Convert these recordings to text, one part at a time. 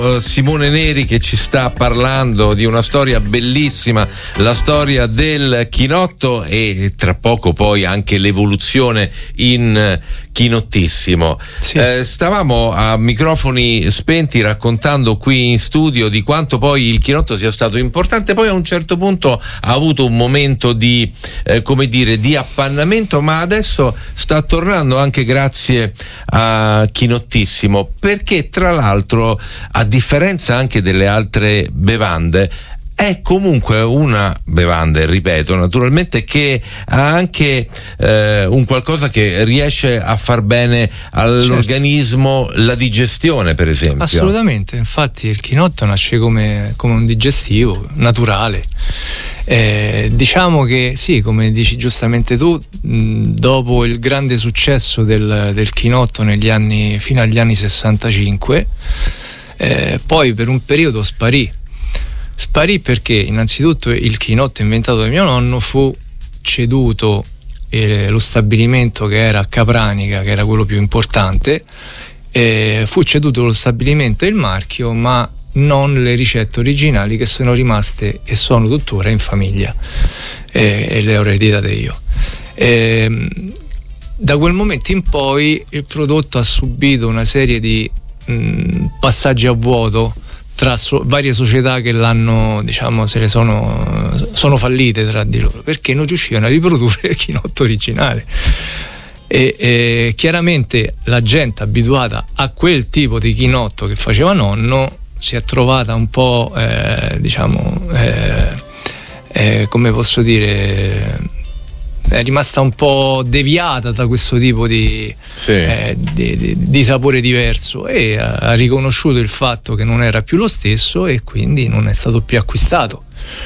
Simone Neri che ci sta parlando di una storia bellissima, la storia del chinotto, e tra poco poi anche l'evoluzione in Chinottissimo. Sì. Stavamo a microfoni spenti raccontando qui in studio di quanto poi il chinotto sia stato importante, poi a un certo punto ha avuto un momento di di appannamento, ma adesso sta tornando anche grazie a Chinottissimo, perché tra l'altro, a differenza anche delle altre bevande, è comunque una bevanda, ripeto, naturalmente, che ha anche un qualcosa che riesce a far bene all'organismo, certo. La digestione, per esempio. Assolutamente, infatti il chinotto nasce come un digestivo naturale. Diciamo che sì, come dici giustamente tu, dopo il grande successo del chinotto fino agli anni 65, poi per un periodo sparì perché innanzitutto il chinotto inventato da mio nonno fu ceduto, lo stabilimento che era a Capranica, che era quello più importante, fu ceduto lo stabilimento e il marchio, ma non le ricette originali, che sono rimaste e sono tuttora in famiglia, e le ho ereditate io. Da quel momento in poi il prodotto ha subito una serie di passaggi a vuoto tra varie società che l'hanno, sono fallite tra di loro, perché non riuscivano a riprodurre il chinotto originale. E chiaramente la gente abituata a quel tipo di chinotto che faceva nonno si è trovata un po' come posso dire, è rimasta un po' deviata da questo tipo di sapore diverso, e ha riconosciuto il fatto che non era più lo stesso e quindi non è stato più acquistato.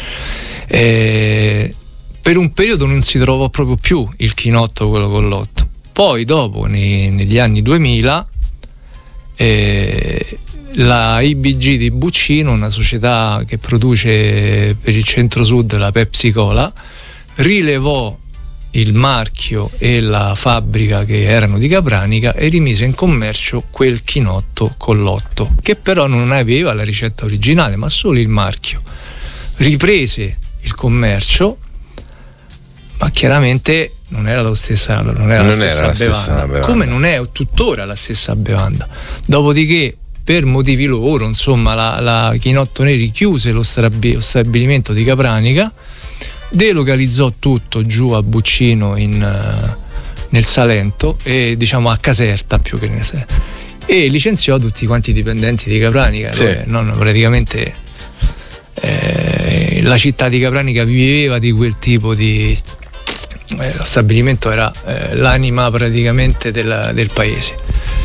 Per un periodo non si trovò proprio più il chinotto, quello con l'otto. Poi dopo, negli anni 2000, la IBG di Buccino, una società che produce per il centro-sud la Pepsi Cola, rilevò il marchio e la fabbrica che erano di Capranica e rimise in commercio quel chinotto con l'otto, che però non aveva la ricetta originale ma solo il marchio. Riprese il commercio, ma chiaramente non era la stessa bevanda, come non è tuttora la stessa bevanda. Dopodiché, per motivi loro, insomma, la Chinotto Neri chiuse lo stabilimento di Capranica, delocalizzò tutto giù a Buccino nel Salento, e a Caserta più che e licenziò tutti quanti i dipendenti di Capranica. Praticamente la città di Capranica viveva di quel tipo di lo stabilimento era l'anima praticamente del paese.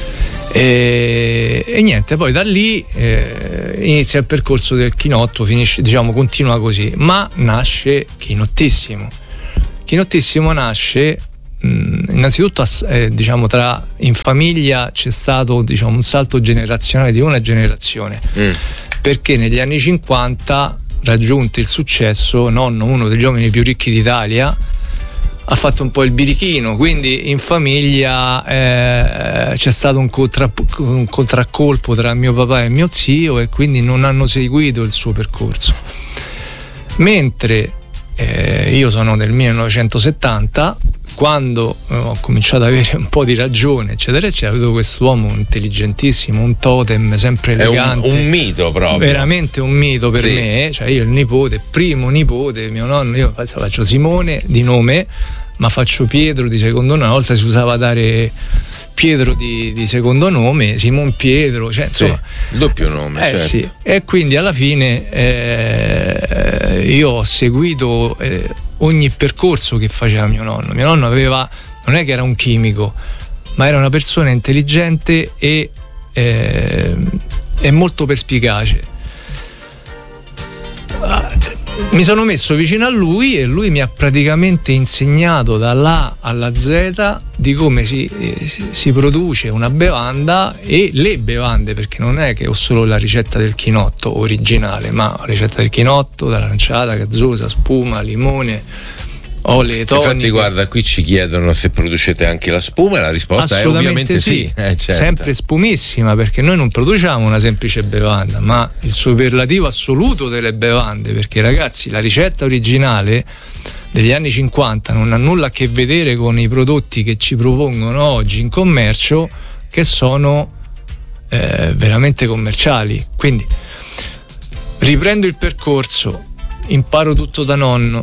E niente, poi da lì inizia il percorso del chinotto, continua così, ma nasce Chinottissimo. Chinottissimo nasce innanzitutto in famiglia c'è stato un salto generazionale di una generazione, perché negli anni 50, raggiunto il successo, nonno, uno degli uomini più ricchi d'Italia, ha fatto un po' il birichino, quindi in famiglia c'è stato un contraccolpo tra mio papà e mio zio, e quindi non hanno seguito il suo percorso. Mentre io sono del 1970, quando ho cominciato ad avere un po' di ragione, eccetera eccetera, vedo quest'uomo intelligentissimo, un totem sempre elegante, è un mito proprio, veramente un mito per me. Cioè, io il primo nipote, mio nonno, io faccio Simone di nome, ma faccio Pietro di secondo nome. Una volta si usava dare Pietro di secondo nome, Simon Pietro, insomma, il doppio nome, certo. Sì. E quindi alla fine io ho seguito ogni percorso che faceva mio nonno. Mio nonno non è che era un chimico, ma era una persona intelligente e molto perspicace. Mi sono messo vicino a lui e lui mi ha praticamente insegnato dall'A alla Z di come si produce una bevanda, e le bevande, perché non è che ho solo la ricetta del chinotto originale, ma la ricetta del chinotto, dall'aranciata, gazzosa, spuma, limone, ho le toniche. Infatti guarda, qui ci chiedono se producete anche la spuma e la risposta è ovviamente sì. Certo. Sempre spumissima, perché noi non produciamo una semplice bevanda, ma il superlativo assoluto delle bevande, perché ragazzi, la ricetta originale degli anni 50 non ha nulla a che vedere con i prodotti che ci propongono oggi in commercio, che sono veramente commerciali. Quindi riprendo il percorso, imparo tutto da nonno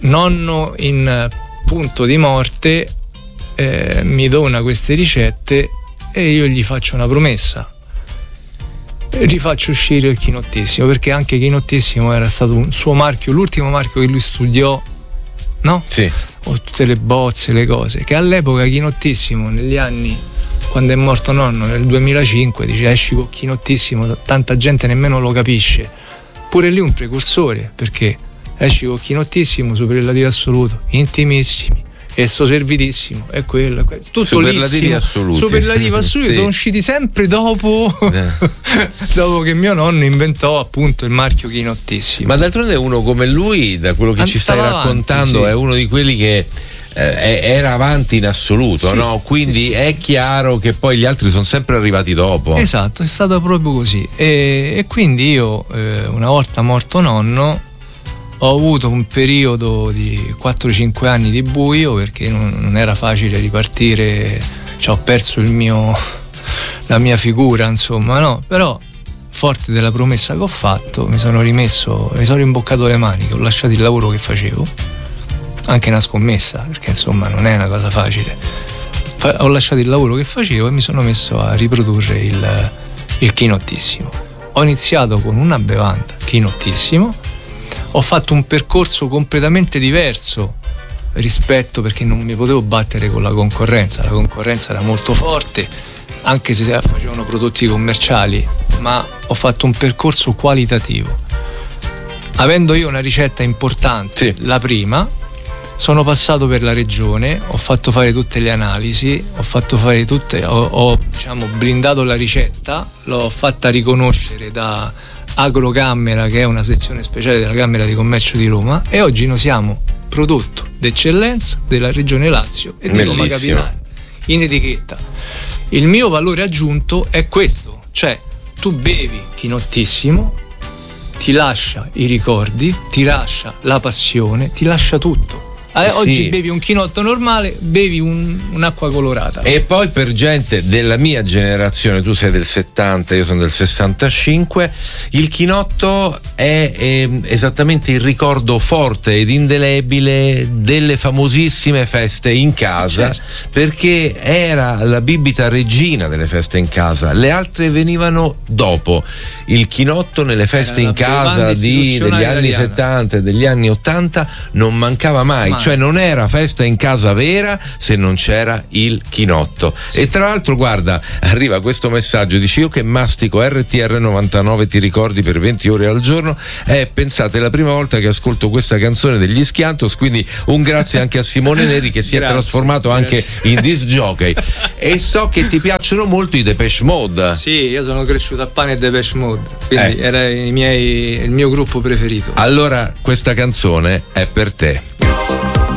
in punto di morte mi dona queste ricette e io gli faccio una promessa: rifaccio uscire il Chinottissimo, perché anche Chinottissimo era stato un suo marchio, l'ultimo marchio che lui studiò, no? Sì. Ho tutte le bozze, le cose che all'epoca Chinottissimo, negli anni, quando è morto nonno nel 2005, dice esci con Chinottissimo, tanta gente nemmeno lo capisce. Pure lì un precursore, perché esci con Chinottissimo, superlativo assoluto, intimissimi, e sto servidissimo, è quello, tutto superlativi assoluti. Superlativi assoluti sì. Sono usciti sempre dopo dopo che mio nonno inventò appunto il marchio Chinottissimo. Ma d'altronde uno come lui, da quello che ci stai raccontando, sì, è uno di quelli che era avanti in assoluto, sì, no? Quindi sì, è chiaro che poi gli altri sono sempre arrivati dopo. Esatto, è stato proprio così. E quindi io, una volta morto nonno, ho avuto un periodo di 4-5 anni di buio, perché non era facile ripartire, cioè ho perso la mia figura, insomma, no? Però forte della promessa che ho fatto, mi sono rimboccato le maniche, ho lasciato il lavoro che facevo, anche una scommessa, perché insomma non è una cosa facile. Ho lasciato il lavoro che facevo e mi sono messo a riprodurre il Chinottissimo. Ho iniziato con una bevanda, Chinottissimo. Ho fatto un percorso completamente diverso rispetto, perché non mi potevo battere con la concorrenza era molto forte, anche se facevano prodotti commerciali, ma ho fatto un percorso qualitativo. Avendo io una ricetta importante, sì, la prima, sono passato per la regione, ho fatto fare tutte le analisi, ho diciamo blindato la ricetta, l'ho fatta riconoscere da Agrocamera, che è una sezione speciale della Camera di Commercio di Roma, e oggi noi siamo prodotto d'eccellenza della regione Lazio e di Roma Capitale in etichetta. Il mio valore aggiunto è questo, cioè tu bevi Chinottissimo, ti lascia i ricordi, ti lascia la passione, ti lascia tutto. Oggi bevi un chinotto normale, bevi un'acqua colorata. E poi per gente della mia generazione, tu sei del 70, io sono del 65, il chinotto è esattamente il ricordo forte ed indelebile delle famosissime feste in casa, certo, perché era la bibita regina delle feste in casa. Le altre venivano dopo. Il chinotto nelle feste in casa degli anni 70 e degli anni 80 non mancava mai. Cioè non era festa in casa vera se non c'era il chinotto. Sì. E tra l'altro guarda, arriva questo messaggio, dice: io che mastico RTR 99 ti ricordi per 20 ore al giorno, pensate, è la prima volta che ascolto questa canzone degli Schiantos, quindi un grazie anche a Simone Neri che si è trasformato anche in disc jockey. E so che ti piacciono molto i Depeche Mode. Sì, io sono cresciuto a pane e Depeche Mode, quindi era il mio gruppo preferito. Allora questa canzone è per te.